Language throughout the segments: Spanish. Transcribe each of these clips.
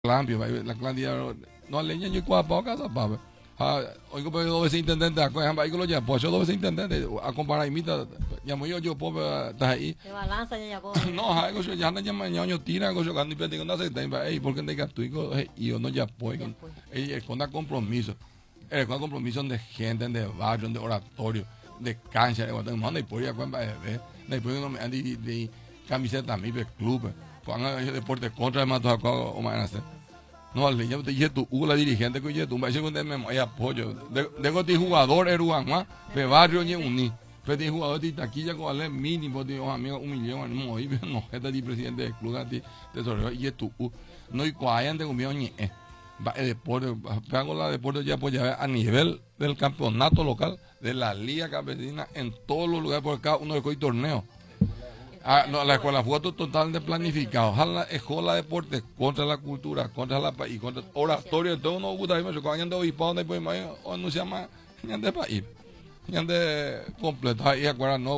Clampio, la clandía no leña yo cuá pa casa pa. Ha, oigo pe dos veces intendente acá, han baílo ya, pues yo dos veces intendente a comparar imita, ya muy yo pobre está ahí. Te balanza ya po. No, ha go ya na llama ñoño tira go yo gando y pedigo no se tem, ey, porque te gasto y yo no ya pues. Ey, con compromiso. Con compromiso de gente, de barrio, de oratorio, de cancha, de guatán, manda y por ya cuenta de ver. Después no me han de camiseta a mí de club. Pongan ese deporte contra el mato acá o más. No, al niño te dije tú, la dirigente que oye tú, me dice que me hay apoyo. Tengo este jugador, Eruanma, de barrio ni uní. Pero este jugador de taquilla con el mínimo, tío, amigos, 1.000.000, no, y no, este es el presidente del club, de tesorero, y tú, no, y cuayan de conmigo ni va el deporte, hago la deporte ya pues ya a nivel del campeonato local, de la liga campesina, en todos los lugares, por cada uno de los torneos. Ah, no, la escuela fue totalmente planificado. La escuela de deporte contra la cultura, contra la país, contra oratorio, todo uno gusta ahí, me cuando de obispado, después o no se llama ni de país, ni de completo, ahí acuerda no,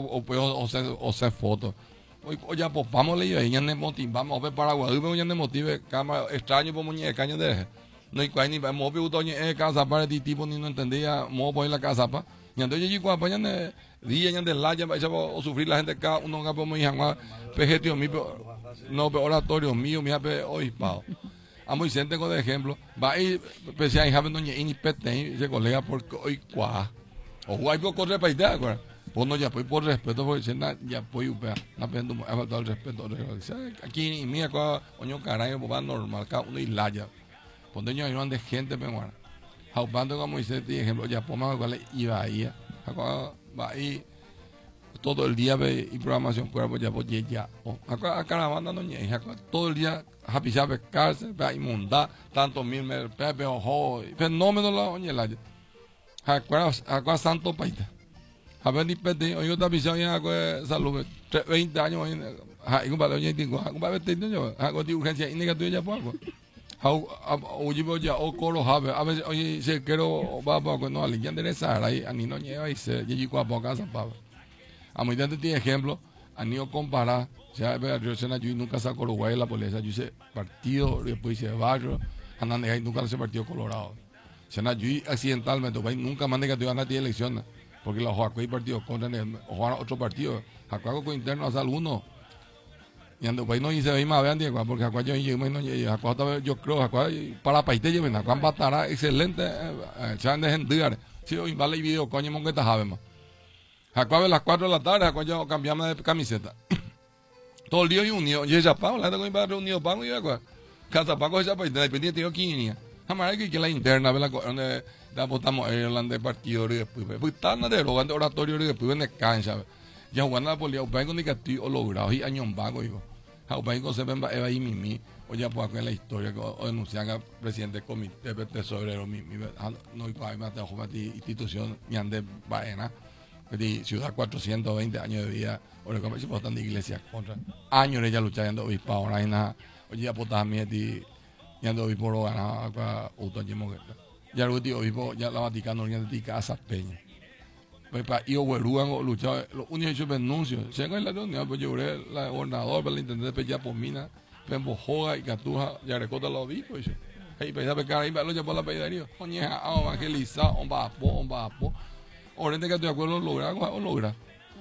o se fotos. O ya pues vamos a leer, ya ne motivamos, vamos a Paraguay, ya ne motive, cámara extraño por muñeca, caña de no hay cuál ni vamos a ver casa para ti tipo ni no entendía, vamos a poner la casa para. Y entonces yo cuando ya ne día de la ya o sufrir la gente acá uno acá como hija más pejetio mi no oratorio mío mi ape obispado a muy gente con de ejemplo va ahí especial hija doña ini pete ese colega porque hoy cuá o guay por correr para idea acuerda pues no ya pues por respeto porque ya pues upea no aprendo ha faltado el respeto aquí en mi acá oño carajo pues va normal cada uno y la ya pues doña ayudan de gente me muera jaupando como dice de ejemplo ya pues más cuál iba ahí acá va ahí todo el día ve y programación pues ya pues ya acá caravana no ñe acá todo el día happy sabe cárcel va inmunda tanto mil pepe ojo fenómeno la oñela acá santo paita a ver ni pete yo está visión ya acá salud 20 años ha un balón ya tengo un balón tengo acá de urgencia y negativo ya pues oye ya o coro a veces oye se quiero va para no alguien enderezar ahí a ni no lleva y se allí cuando casa para a muy gente tiene ejemplo a ni comparar ya yo se yo nunca saco Uruguay la policía yo hice partido después hice barrio andan ahí nunca se partido Colorado se na yo accidentalmente nunca más negativo a nadie elecciones porque los jugadores partidos contra jugaron otro partido jugadores con interno hasta algunos y ando pues no hice ahí más vean porque acá yo yo creo para país te lleven acá batará excelente chan de gente si hoy vale video coño mongueta sabemos acá a las 4 de la tarde acá yo cambiamos de camiseta todo el día y unido y ella pago la gente con reunido pago y acá casa pago esa país dependiente yo quién jamás que la interna ve la donde la votamos de partido y después pues tan de oratorio y después en cancha ya jugando la política pues con negativo logrado y años vago digo Jaupain se ven ahí mimi o ya pues en la historia o denuncian al presidente del comité de tesorero mimi no hay para más de institución ni ande vaena de ciudad 420 años de vida o le como si votan de iglesia contra años ya luchando obispo ahora hay nada oye ya pues mi y ando obispo lo gana acá autónomo ya lo digo obispo ya la Vaticano ya de casa peña pues para ir a luchar los únicos hechos denuncios se en la reunión pues yo la gobernador para el intendente de Yapomina Pembojoga y Catuja ya recota los obispos y pues ya pecar ahí para ya por la pedidería oye evangelizar on va ahorita que estoy de acuerdo lograr o lograr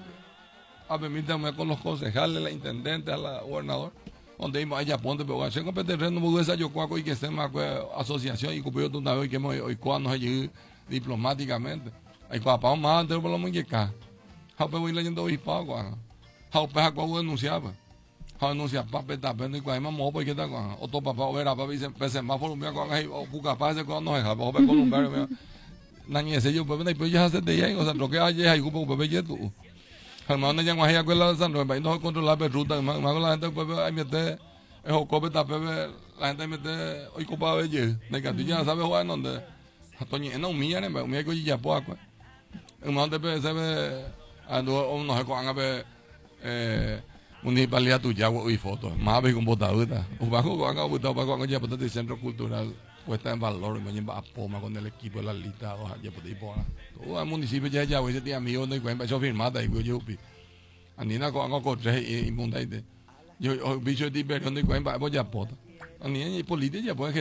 a permítame con los concejales la intendente a la gobernador donde íbamos allá ponte pero se compete terreno muy esa yo cuaco y que se me asociación y cumplió una vez que hoy cuando se llegue diplomáticamente hay papá más antes por la muñeca jaupe voy leyendo obispado cuando jaupe jaco denunciaba denuncia papá tapendo y cuando más mojo porque está cuando otro papá verá papá dice pese más por un día cuando hay o capaz de cuando no es jaupe con un barrio nañe ese yo pues después ya se te ya o sea lo que hay hay un poco bebé tú hermano ya guajía con la San Roque no controlar la ruta más con la gente pues ahí mete es o cope tape la gente mete hoy copa belle de Castilla ya sabe jugar en donde Toñi no humilla me que ya poco un montón de se ve ando no se cojan a ver municipalidad tuya y fotos más ve con botadura o bajo con haga botado para cuando ya por el centro cultural puesta en valor me lleva a poma con el equipo de la lista o ya por ahí por todo el municipio ya ese día amigo no cuenta yo firmada y yo andina con algo corre y mundaite yo bicho de Iberión y cuenta voy ya pota A nivel político ya puede